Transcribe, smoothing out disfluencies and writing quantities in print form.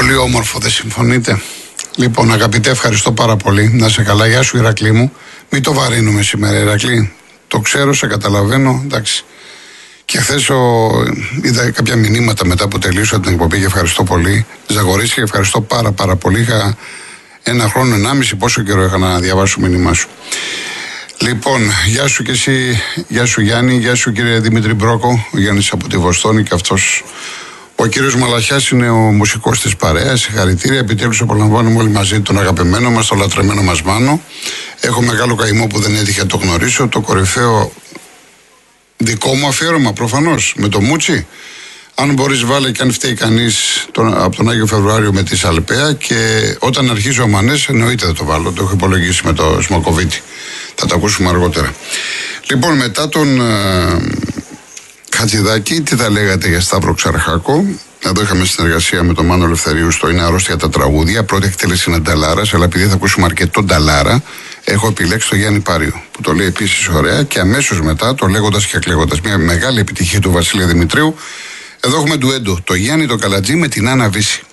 Πολύ όμορφο, δεν συμφωνείτε? Λοιπόν, αγαπητέ, ευχαριστώ πάρα πολύ. Να σε καλά, γεια σου Ηρακλή μου. Μην το βαρύνουμε σήμερα, Ηρακλή. Το ξέρω, σε καταλαβαίνω, εντάξει. Και χθες είδα κάποια μηνύματα μετά που τελείωσα την εκπομπή και ευχαριστώ πολύ. Ζαγορίστηκα, ευχαριστώ πάρα πολύ. Είχα 1 χρόνο, 1,5 πόσο καιρό είχα να διαβάσω μήνυμά σου. Λοιπόν, γεια σου και εσύ, γεια σου Γιάννη, γεια σου κύριε Δημήτρη Μπρόκο, ο Γιάννης από τη Βοστόνη και αυτός. Ο κύριος Μαλαχιάς είναι ο μουσικός της παρέας. Συγχαρητήρια. Επιτέλους απολαμβάνουμε όλοι μαζί τον αγαπημένο μας, τον λατρεμένο μας Μάνο. Έχω μεγάλο καημό που δεν έτυχε να το γνωρίσω. Το κορυφαίο δικό μου αφιέρωμα προφανώς με το Μούτσι. Αν μπορείς βάλε και αν φταίει κανείς από τον Άγιο Φεβρουάριο με τη Σαλπαία. Και όταν αρχίζει ο Μανές, εννοείται θα το βάλω. Το έχω υπολογίσει με το Σμοκοβίτι. Θα το ακούσουμε αργότερα. Λοιπόν, μετά τον Χατζηδάκη, τι θα λέγατε για Σταύρο Ξαρχάκο? Εδώ είχαμε συνεργασία με τον Μάνο Ελευθερίου στο Είναι Αρρώστια τα τραγούδια. Πρώτη εκτέλεση είναι Νταλάρας, αλλά επειδή θα ακούσουμε αρκετό Νταλάρα, έχω επιλέξει το Γιάννη Πάριο, που το λέει επίσης ωραία, και αμέσως μετά το Λέγοντας και Εκλέγοντας. Μια μεγάλη επιτυχία του Βασίλη Δημητρίου. Εδώ έχουμε ντουέντο, το Γιάννη το Καλατζή με την Άννα Βύση.